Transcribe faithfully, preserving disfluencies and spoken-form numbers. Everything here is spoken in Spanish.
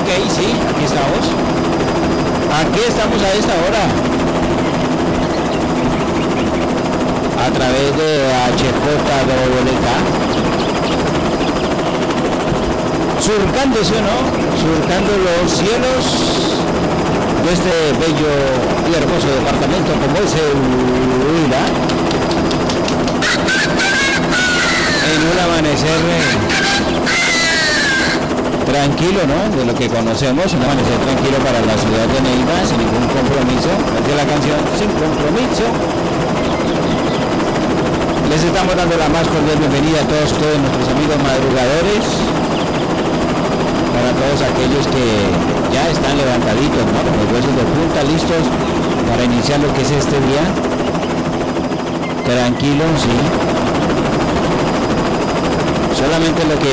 sí, aquí estamos. Aquí estamos a esta hora. A través de H J de Boleta. Surcándose, ¿no? Surcando los cielos de este bello y hermoso departamento como es el Huila. En un amanecer tranquilo, ¿no? De lo que conocemos, un amanecer tranquilo para la ciudad de Neiva, sin ningún compromiso. Desde la canción Sin Compromiso. Les estamos dando la más cordial bienvenida a todos, todos nuestros amigos madrugadores, para todos aquellos que ya están levantaditos, ¿no? Con los huesos de punta, listos para iniciar lo que es este día. Tranquilo, sí. Solamente lo que